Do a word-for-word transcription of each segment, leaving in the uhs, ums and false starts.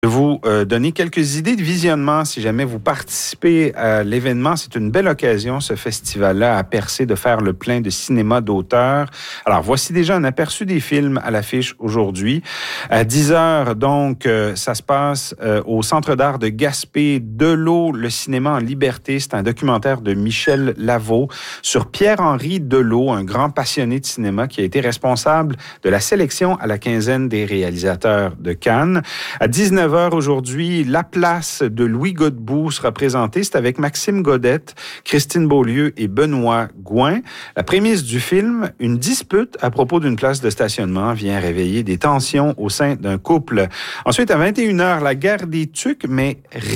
vous euh, donner quelques idées de visionnement si jamais vous participez à l'événement. C'est une belle occasion, ce festival-là, à Percé, de faire le plein de cinéma d'auteur. Alors, voici déjà un aperçu des films à l'affiche aujourd'hui. À dix heures, donc, euh, ça se passe euh, au Centre d'art de Gaspé, De l'eau, le cinéma en liberté. C'est un documentaire de Michel Lavaux sur Pierre-Henri Delot, un grand passionné de cinéma qui a été responsable de la sélection à la quinzaine des réalisateurs de Cannes. À dix-neuf heures aujourd'hui, La place de Louis Godbout sera présentée. C'est avec Maxime Godette, Christine Beaulieu et Benoît Gouin. La prémisse du film, une dispute à propos d'une place de stationnement vient réveiller des tensions au sein d'un couple. Ensuite, à vingt et une heures, La guerre des tucs, mais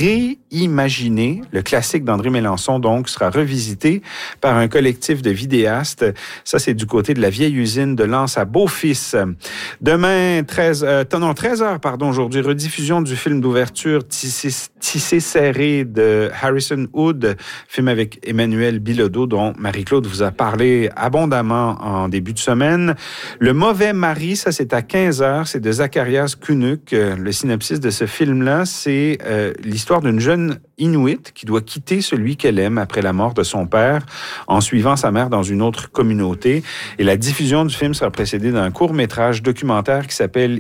réimaginée. Le classique d'André Mélenchon, donc, sera revisité par un collectif de vidéastes. Ça, c'est du côté de la vieille usine de Lens à Beaufils. Demain, treize, euh, non, treize heures, pardon, aujourd'hui, rediffusion du film d'ouverture Tissé, Tissé serré de Harrison Hood, film avec Emmanuel Bilodeau, dont Marie-Claude vous a parlé abondamment en début de semaine. Le mauvais mari, ça c'est à quinze heures, c'est de Zacharias Kunuk. Le synopsis de ce film-là, c'est euh, l'histoire d'une jeune Inuit qui doit quitter celui qu'elle aime après la mort de son père en suivant sa mère dans une autre communauté. Et la diffusion du film sera précédée d'un court-métrage documentaire qui s'appelle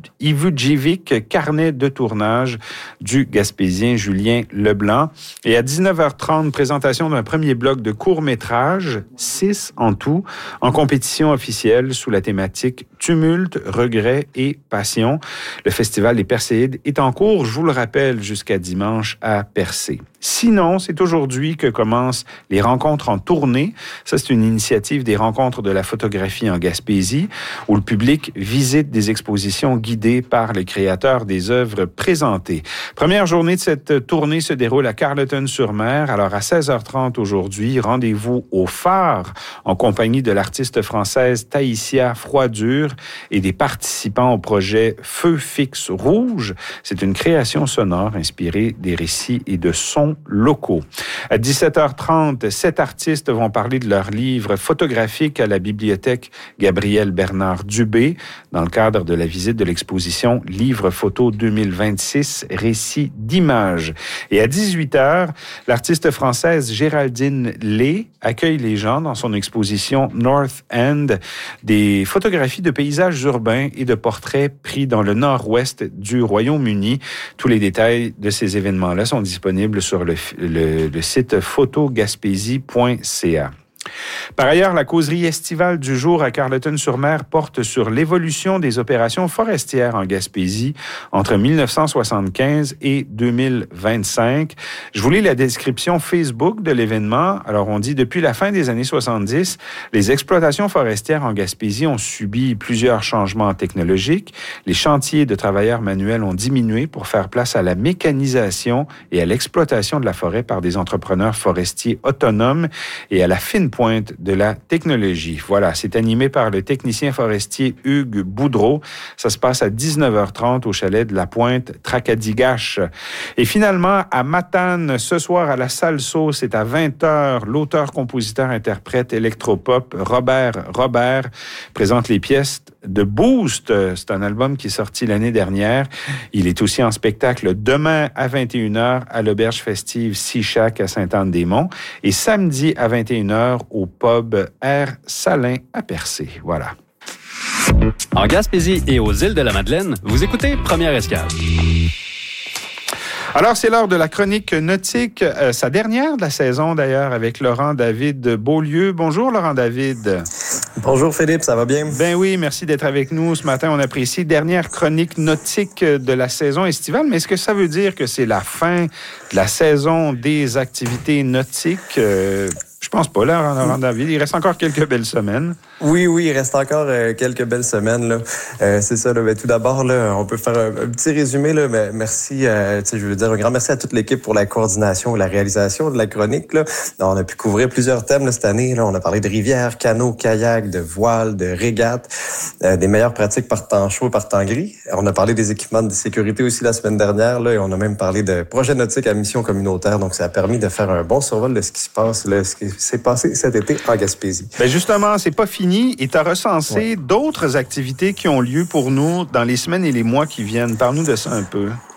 Ivujivik, carnet de tournage du Gaspésien Julien Leblanc. Et à dix-neuf heures trente, présentation d'un premier bloc de court-métrage, six en tout, en compétition officielle sous la thématique Tumulte, regret et passion. Le festival des Perséides est en cours, je vous le rappelle, jusqu'à dimanche à Percé. Sinon, c'est aujourd'hui que commencent les rencontres en tournée. Ça, c'est une initiative des rencontres de la photographie en Gaspésie, où le public visite des expositions guidées par les créateurs des œuvres présentées. Première journée de cette tournée se déroule à Carleton-sur-Mer. Alors, à seize heures trente aujourd'hui, rendez-vous au Phare, en compagnie de l'artiste française Taïsia Froidure et des participants au projet Feu fixe rouge. C'est une création sonore inspirée des récits et de sons locaux. À dix-sept heures trente, sept artistes vont parler de leur livre photographique à la bibliothèque Gabriel Bernard Dubé dans le cadre de la visite de l'exposition Livre Photo deux mille vingt-six, récits d'images. Et à dix-huit heures, l'artiste française Géraldine Lé accueille les gens dans son exposition North End, des photographies de paysages urbains et de portraits pris dans le nord-ouest du Royaume-Uni. Tous les détails de ces événements-là sont disponibles sur le, le, le site photogaspésie point c a. Par ailleurs, la causerie estivale du jour à Carleton-sur-Mer porte sur l'évolution des opérations forestières en Gaspésie entre dix-neuf cent soixante-quinze et deux mille vingt-cinq. Je vous lis la description Facebook de l'événement. Alors, on dit, depuis la fin des années soixante-dix, les exploitations forestières en Gaspésie ont subi plusieurs changements technologiques. Les chantiers de travailleurs manuels ont diminué pour faire place à la mécanisation et à l'exploitation de la forêt par des entrepreneurs forestiers autonomes et à la fine pointe de la technologie. Voilà, c'est animé par le technicien forestier Hugues Boudreau. Ça se passe à dix-neuf heures trente au chalet de la Pointe Tracadigache. Et finalement, à Matane, ce soir à la Salle Sauce, c'est à vingt heures, l'auteur-compositeur-interprète électropop Robert Robert présente les pièces de Boost. C'est un album qui est sorti l'année dernière. Il est aussi en spectacle demain à vingt et une heures à l'auberge festive Seashack à Sainte-Anne-des-Monts et samedi à vingt et une heures au pub Air Salin à Percé. Voilà. En Gaspésie et aux îles de la Madeleine, vous écoutez Première Escale. Alors, c'est l'heure de la chronique nautique, euh, sa dernière de la saison d'ailleurs, avec Laurent David Beaulieu. Bonjour Laurent David. Bonjour Philippe, ça va bien? Ben oui, merci d'être avec nous ce matin. On apprécie. Dernière chronique nautique de la saison estivale, mais est-ce que ça veut dire que c'est la fin de la saison des activités nautiques? Euh, je pense pas, là, Laurent David. Il reste encore quelques belles semaines. Oui, oui, il reste encore euh, quelques belles semaines. Là. Euh, c'est ça. Là, ben, tout d'abord, là, on peut faire un, un petit résumé. Là, mais merci, euh, je veux dire un grand merci à toute l'équipe pour la coordination et la réalisation de la chronique. Là. On a pu couvrir plusieurs thèmes là, cette année. Là. On a parlé de rivières, canaux, kayaks, de voiles, de régates, euh, des meilleures pratiques par temps chaud et par temps gris. On a parlé des équipements de sécurité aussi la semaine dernière. Là, et on a même parlé de projets nautiques à mission communautaire. Donc, ça a permis de faire un bon survol de ce qui se passe, là, ce qui s'est passé cet été en Gaspésie. Ben justement, c'est pas fini. Et tu as recensé ouais. d'autres activités qui ont lieu pour nous dans les semaines et les mois qui viennent. Parle-nous de ça un peu.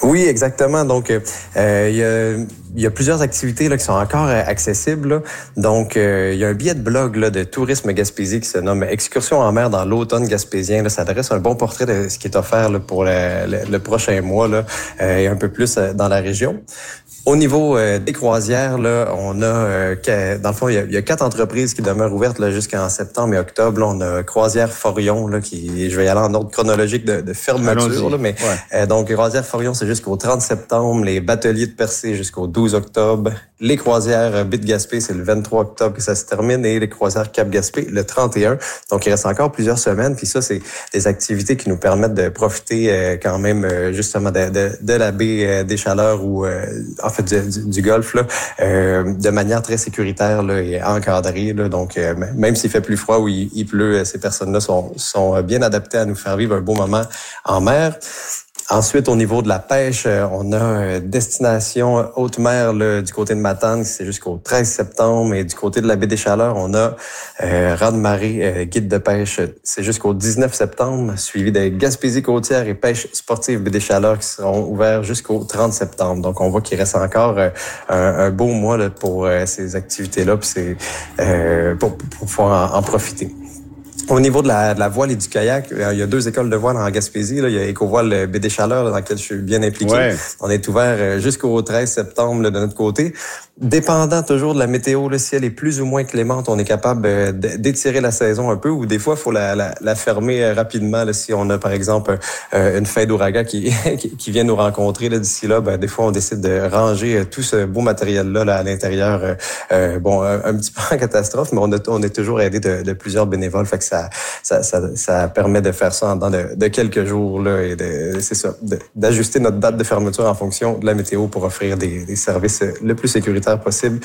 Oui, exactement. Donc, euh, il y a, il y a plusieurs activités là, qui sont encore accessibles. Là. Donc, euh, il y a un billet de blog là, de Tourisme Gaspésie qui se nomme Excursion en mer dans l'automne gaspésien. Là, ça adresse un bon portrait de ce qui est offert là, pour le, le, le prochain mois là, euh, et un peu plus euh, dans la région. Au niveau euh, des croisières, là, on a, euh, que, dans le fond, il y, a, il y a quatre entreprises qui demeurent ouvertes là, jusqu'en septembre et octobre. Là, on a Croisière Forion, là, qui, je vais y aller en ordre chronologique de, de fermeture, là, mais ouais. euh, donc Croisière Forion, c'est jusqu'au trente septembre. Les Bateliers de Percé jusqu'au douze octobre. Les croisières Bit Gaspé, c'est le vingt-trois octobre que ça se termine, et les croisières Cap Gaspé le trente et un. Donc, il reste encore plusieurs semaines. Puis ça, c'est des activités qui nous permettent de profiter euh, quand même euh, justement de, de, de la baie euh, des Chaleurs ou euh, en fait du, du, du golfe là, euh, de manière très sécuritaire là, et encadrée. Là. Donc, euh, même s'il fait plus froid ou il, il pleut, ces personnes-là sont, sont bien adaptées à nous faire vivre un beau moment en mer. Ensuite, au niveau de la pêche, on a euh, destination haute mer là, du côté de Matane, c'est jusqu'au treize septembre. Et du côté de la baie des Chaleurs, on a euh, raz-de-marée, euh, guide de pêche, c'est jusqu'au dix-neuf septembre, suivi de Gaspésie côtière et pêche sportive baie des Chaleurs qui seront ouverts jusqu'au trente septembre. Donc, on voit qu'il reste encore euh, un, un beau mois là, pour euh, ces activités-là, puis c'est euh, pour, pour pouvoir en, en profiter. Au niveau de la, de la voile et du kayak, il y a deux écoles de voile en Gaspésie. Là. Il y a Écovoile Baie des Chaleurs, là, dans laquelle je suis bien impliqué. Ouais. On est ouvert jusqu'au treize septembre là, de notre côté. Dépendant toujours de la météo, le ciel est plus ou moins clémente, on est capable d'étirer la saison un peu, ou des fois, il faut la, la, la fermer rapidement. Là, si on a, par exemple, une fin d'ouragan qui, qui vient nous rencontrer là, d'ici là, ben, des fois, on décide de ranger tout ce beau matériel-là là, à l'intérieur. Euh, bon, un, un petit peu en catastrophe, mais on, a, on est toujours aidé de, de plusieurs bénévoles. Fait que ça, ça, ça, ça permet de faire ça en dedans de, de quelques jours. Là, et de, c'est ça, de, d'ajuster notre date de fermeture en fonction de la météo pour offrir des, des services le plus sécuritaires possible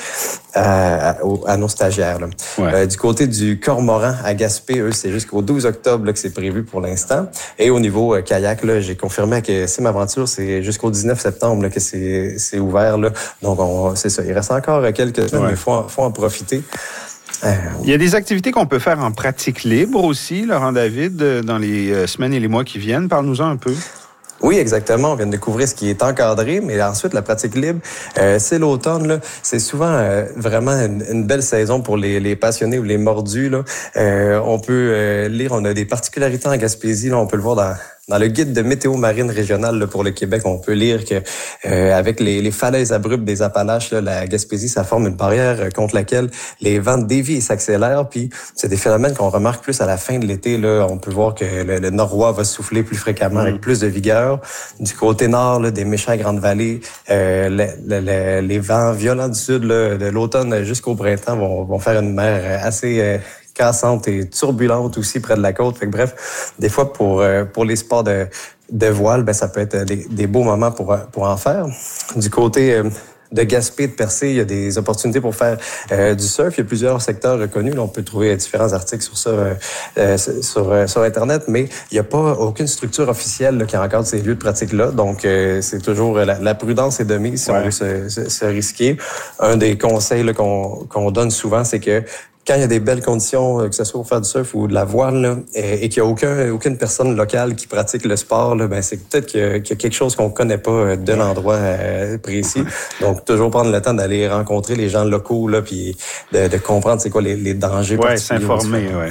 à, à, à nos stagiaires. Là. Ouais. Euh, du côté du Cormoran à Gaspé, eux, c'est jusqu'au douze octobre là, que c'est prévu pour l'instant. Et au niveau euh, kayak, là, j'ai confirmé que Sim Aventure, c'est jusqu'au dix-neuf septembre là, que c'est, c'est ouvert. Là. Donc, on, c'est ça. Il reste encore quelques semaines, ouais. mais il faut, faut en profiter. Euh, Il y a des activités qu'on peut faire en pratique libre aussi, Laurent David, dans les semaines et les mois qui viennent. Parle-nous-en un peu. Oui, exactement. On vient de découvrir ce qui est encadré, mais ensuite, la pratique libre, euh, c'est l'automne. Là. C'est souvent euh, vraiment une, une belle saison pour les, les passionnés ou les mordus. Là. Euh, on peut euh, lire, on a des particularités en Gaspésie. Là, on peut le voir dans... Dans le guide de météo marine régionale là, pour le Québec, on peut lire que euh, avec les, les falaises abruptes des Appalaches, là, la Gaspésie, ça forme une barrière euh, contre laquelle les vents dévient et s'accélèrent. Puis c'est des phénomènes qu'on remarque plus à la fin de l'été. Là, on peut voir que le, le norois va souffler plus fréquemment mmh. avec plus de vigueur. Du côté nord, là, des méchants grandes vallées, euh, le, le, le, les vents violents du sud, là, de l'automne jusqu'au printemps, vont, vont faire une mer assez euh, cassante et turbulente aussi près de la côte. Fait que bref, des fois pour euh, pour les sports de de voile, ben ça peut être des, des beaux moments pour pour en faire. Du côté euh, de Gaspé, de Percé, il y a des opportunités pour faire euh, du surf. Il y a plusieurs secteurs reconnus. Là, on peut trouver différents articles sur ça euh, sur euh, sur Internet, mais il n'y a pas aucune structure officielle là, qui encadre ces lieux de pratique-là. Donc, euh, c'est toujours la, la prudence est de mise si ouais. on veut se, se, se risquer. Un des conseils là, qu'on qu'on donne souvent, c'est que quand il y a des belles conditions, que ce soit pour faire du surf ou de la voile, là, et, et qu'il n'y a aucun, aucune personne locale qui pratique le sport, là, ben c'est peut-être qu'il y, a, qu'il y a quelque chose qu'on ne connaît pas de l'endroit euh, précis. Donc, toujours prendre le temps d'aller rencontrer les gens locaux, là, puis de, de comprendre c'est quoi les, les dangers. Oui, s'informer, oui.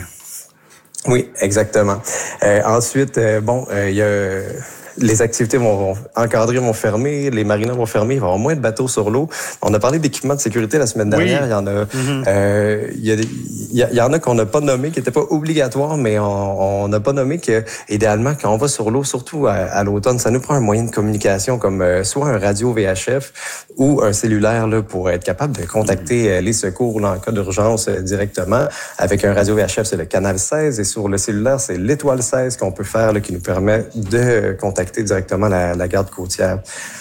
Oui, exactement. Euh, ensuite, euh, bon, il euh, y a... Les activités vont, vont encadrer, vont fermer, les marinas vont fermer, il va y avoir moins de bateaux sur l'eau. On a parlé d'équipements de sécurité la semaine dernière. Oui. Il y en a, mm-hmm. euh, il y a, il y, a, il y en a qu'on n'a pas nommé, qui n'étaient pas obligatoires, mais on n'a pas nommé que, idéalement, quand on va sur l'eau, surtout à, à l'automne, ça nous prend un moyen de communication comme euh, soit un radio V H F ou un cellulaire là, pour être capable de contacter euh, les secours là, en cas d'urgence euh, directement. Avec un radio V H F, c'est le canal seize, et sur le cellulaire, c'est l'étoile seize qu'on peut faire, là, qui nous permet de contacter directement la, la garde côtière.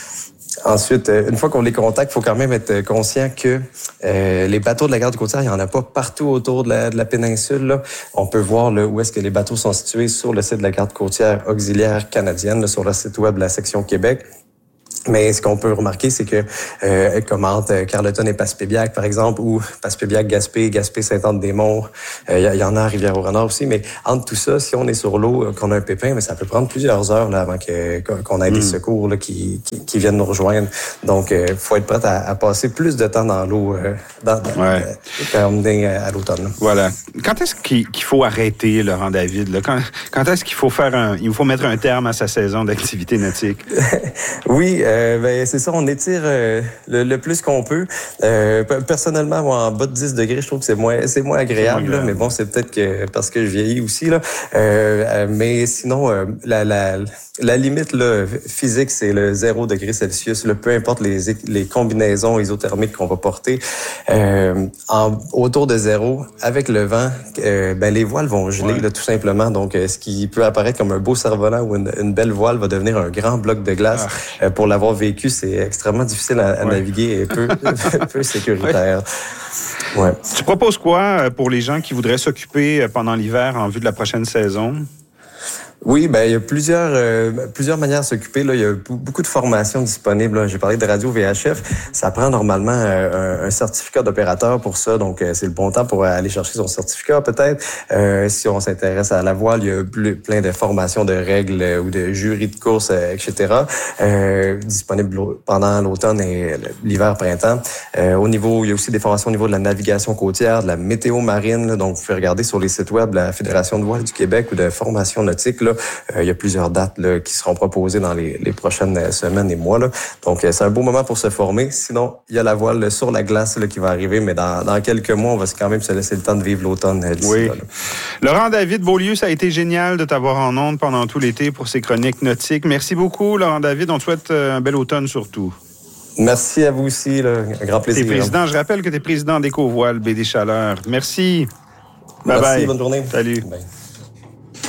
Ensuite, une fois qu'on les contacte, il faut quand même être conscient que euh, les bateaux de la garde côtière, il n'y en a pas partout autour de la, de la péninsule. Là. On peut voir là, où est-ce que les bateaux sont situés sur le site de la garde côtière auxiliaire canadienne, là, sur le site web de la section Québec. Mais ce qu'on peut remarquer, c'est que euh, commente euh, Carleton et Passepébiac, par exemple, ou Passepébiac, Gaspé, Gaspé, Sainte-Anne-des-Monts. Il euh, y, y en a à Rivière-au-Renard aussi. Mais entre tout ça, si on est sur l'eau, euh, qu'on a un pépin, mais ça peut prendre plusieurs heures là, avant que, qu'on ait mm. des secours là, qui, qui, qui viennent nous rejoindre. Donc, il euh, faut être prêt à, à passer plus de temps dans l'eau euh, dans, dans, ouais. euh, à l'automne. Là. Voilà. Quand est-ce qu'il, qu'il faut arrêter, Laurent David? Là? Quand, quand est-ce qu'il faut faire un, il faut mettre un terme à sa saison d'activité nautique? Oui, Euh, ben, c'est ça, on étire euh, le, le plus qu'on peut. Euh, personnellement, moi, en bas de dix degrés, je trouve que c'est moins, c'est moins agréable, c'est moins là, mais bon, c'est peut-être que parce que je vieillis aussi. Là. Euh, euh, mais sinon, euh, la, la, la limite là, physique, c'est le zéro degré Celsius. Là, peu importe les, les combinaisons isothermiques qu'on va porter. Euh, en, autour de zéro, avec le vent, euh, ben, les voiles vont geler, ouais. là, tout simplement. Donc, euh, ce qui peut apparaître comme un beau cerf-volant ou une, une belle voile va devenir un grand bloc de glace. Ah. Euh, pour l'avoir vécu, c'est extrêmement difficile à, à ouais. naviguer et peu, peu sécuritaire. Ouais. Ouais. Tu proposes quoi pour les gens qui voudraient s'occuper pendant l'hiver en vue de la prochaine saison? Oui, ben il y a plusieurs euh, plusieurs manières de s'occuper. Là, il y a beaucoup de formations disponibles. Là. J'ai parlé de radio V H F. Ça prend normalement euh, un, un certificat d'opérateur pour ça, donc euh, c'est le bon temps pour aller chercher son certificat peut-être. Euh, si on s'intéresse à la voile, il y a plus, plein de formations de règles euh, ou de jurys de course, euh, et cetera. Euh, disponibles pendant l'automne et l'hiver-printemps. Euh, au niveau, il y a aussi des formations au niveau de la navigation côtière, de la météo marine. Là, donc, vous pouvez regarder sur les sites web de la Fédération de voile du Québec ou de formation nautique. Là. Euh, il y a plusieurs dates là, qui seront proposées dans les, les prochaines semaines et mois. Là. Donc, euh, c'est un beau moment pour se former. Sinon, il y a la voile là, sur la glace là, qui va arriver, mais dans, dans quelques mois, on va quand même se laisser le temps de vivre l'automne euh, d'ici oui. là, là. Laurent David Beaulieu, ça a été génial de t'avoir en ondes pendant tout l'été pour ces chroniques nautiques. Merci beaucoup, Laurent David. On te souhaite un bel automne surtout. Merci à vous aussi. Là. Un grand plaisir. T'es président, je rappelle que tu es président d'Éco-Voile B D Chaleur. Merci. Bye Merci, bye. bonne journée. Salut. Bye.